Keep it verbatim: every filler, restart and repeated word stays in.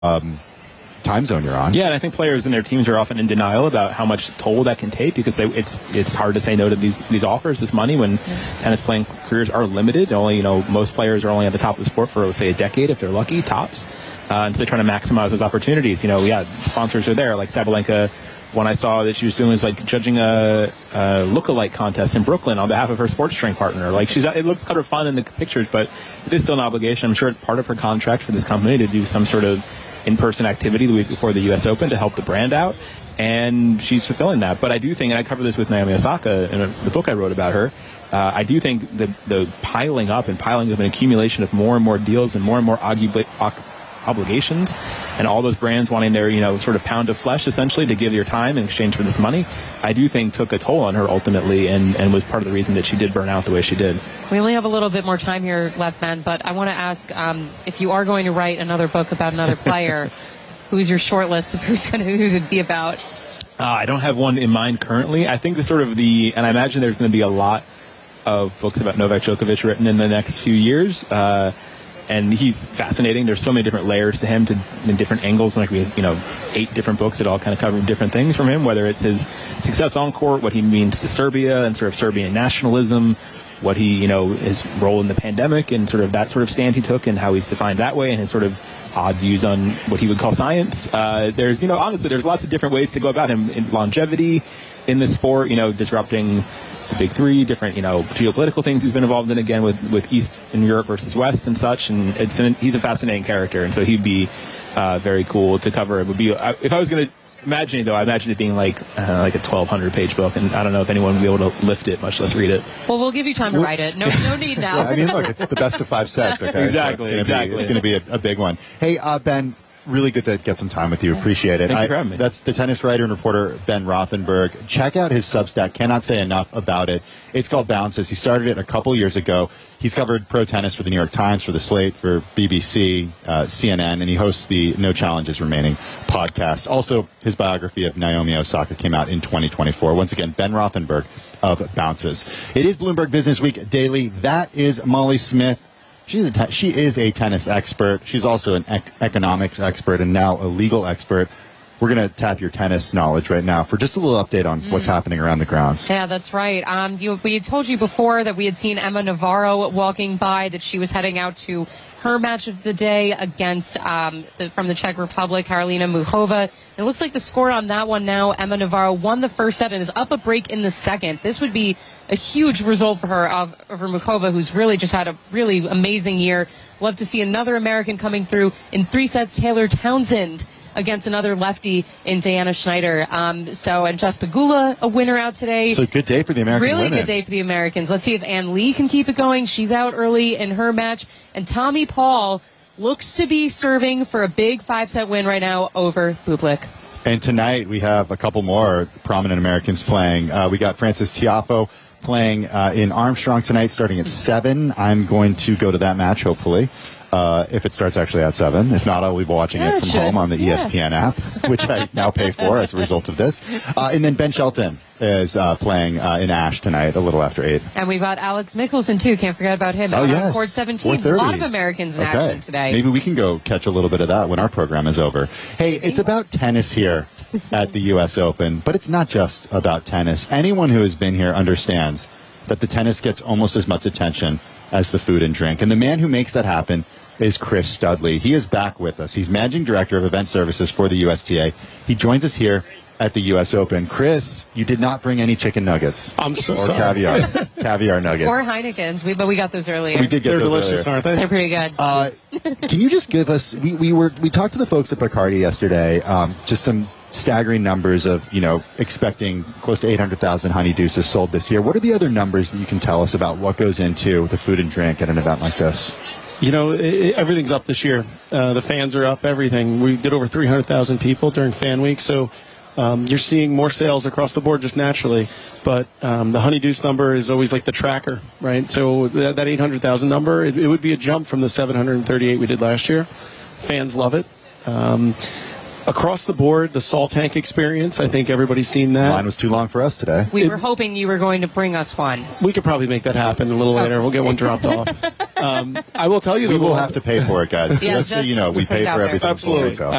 um, time zone you're on. Yeah, and I think players and their teams are often in denial about how much toll that can take because they, it's it's hard to say no to these these offers, this money, when mm-hmm. tennis playing careers are limited. Only, you know, most players are only at the top of the sport for, let's say, a decade if they're lucky, tops. Uh, and so they're trying to maximize those opportunities. You know, yeah, sponsors are there. Like Sabalenka, one I saw that she was doing was like judging a, a look-alike contest in Brooklyn on behalf of her sports string partner. Like, she's, it looks kind of fun in the pictures, but it is still an obligation. I'm sure it's part of her contract for this company to do some sort of in-person activity the week before the U S Open to help the brand out, and she's fulfilling that. But I do think, and I cover this with Naomi Osaka in a, the book I wrote about her, uh, I do think the, the piling up and piling up an accumulation of more and more deals and more and more arguably obligations, and all those brands wanting their, you know, sort of pound of flesh essentially to give your time in exchange for this money, I do think took a toll on her ultimately, and, and was part of the reason that she did burn out the way she did. We only have a little bit more time here left, Ben, but I want to ask, um, if you are going to write another book about another player, who's your short list of who's going to, who it'd be about? Uh, I don't have one in mind currently. I think the sort of the, and I imagine there's going to be a lot of books about Novak Djokovic written in the next few years. Uh, And he's fascinating. There's so many different layers to him, to in different angles. Like we, you know, eight different books that all kind of cover different things from him. Whether it's his success on court, what he means to Serbia and sort of Serbian nationalism, what he, you know, his role in the pandemic and sort of that sort of stand he took and how he's defined that way, and his sort of odd views on what he would call science. Uh, there's, you know, honestly, there's lots of different ways to go about him. In longevity in the sport, you know, disrupting the big three, different, you know, geopolitical things he's been involved in, again, with, with East in Europe versus West and such. And it's an, he's a fascinating character. And so he'd be uh, very cool to cover. It would be, I, if I was going to imagine it, though, I imagine it being like uh, like a twelve hundred page book. And I don't know if anyone would be able to lift it, much less read it. Well, we'll give you time to write it. No, no need now. Yeah, I mean, look, it's the best of five sets. Okay? Exactly, so it's exactly. Be, it's going to be a, a big one. Hey, uh, Ben, really good to get some time with you. Appreciate it. Thank I, you for having me. That's the tennis writer and reporter Ben Rothenberg. Check out his Substack. Cannot say enough about it. It's called Bounces. He started it a couple years ago. He's covered pro tennis for the New York Times, for The Slate, for B B C, uh, C N N, and he hosts the No Challenges Remaining podcast. Also, his biography of Naomi Osaka came out in twenty twenty-four. Once again, Ben Rothenberg of Bounces. It is Bloomberg Business Week Daily. That is Molly Smith. She's a te- she is a tennis expert. She's also an ec- economics expert and now a legal expert. We're going to tap your tennis knowledge right now for just a little update on mm. what's happening around the grounds. Yeah, that's right. Um, you, we had told you before that we had seen Emma Navarro walking by, that she was heading out to her match of the day against, um, the, from the Czech Republic, Karolina Muchova. It looks like the score on that one now, Emma Navarro won the first set and is up a break in the second. This would be a huge result for her, of, over Muchova, who's really just had a really amazing year. Love to see another American coming through in three sets. Taylor Townsend against another lefty in Diana Schneider. Um, so, and Jess Pegula, a winner out today. So good day for the American really women. Good day for the Americans. Let's see if Ann Lee can keep it going. She's out early in her match. And Tommy Paul looks to be serving for a big five-set win right now over Bublik. And tonight we have a couple more prominent Americans playing. Uh, we got Frances Tiafoe playing uh, in Armstrong tonight, starting at seven. I'm going to go to that match, hopefully. Uh, if it starts actually at seven. If not, I'll be watching yeah, it from it home on the yeah. E S P N app, which I now pay for as a result of this. Uh, and then Ben Shelton is uh, playing uh, in Ash tonight, a little after eight. And we've got Alex Mickelson, too. Can't forget about him. Oh, yes. Court seventeen. A lot of Americans in okay. action today. Maybe we can go catch a little bit of that when our program is over. Hey, it's about tennis here at the U S Open, but it's not just about tennis. Anyone who has been here understands that the tennis gets almost as much attention as the food and drink. And the man who makes that happen is Chris Studley. He is back with us. He's Managing Director of Event Services for the U S T A. He joins us here at the U S Open. Chris, you did not bring any chicken nuggets. I'm so or sorry. caviar. Caviar nuggets. Or Heineken's, we, but we got those earlier. We did get They're those delicious, earlier. aren't they? They're pretty good. Uh, can you just give us, we, we were we talked to the folks at Bacardi yesterday, um, just some staggering numbers of, you know, expecting close to eight hundred thousand honey deuces sold this year. What are the other numbers that you can tell us about what goes into the food and drink at an event like this? You know, it, it, everything's up this year. Uh, the fans are up, everything. We did over three hundred thousand people during Fan Week, so um, you're seeing more sales across the board just naturally. But um, the honey deuce number is always like the tracker, right? So that, that eight hundred thousand number, it, it would be a jump from the seven hundred thirty-eight we did last year. Fans love it. Um, across the board, the Salt Tank experience, I think everybody's seen that. Line was too long for us today. We It- were hoping you were going to bring us one. We could probably make that happen a little later. We'll get one dropped off. Um, I will tell you, We the will little- have to pay for it, guys. Yeah, just so just you know, to we put it pay out for there. everything. Absolutely. before we go.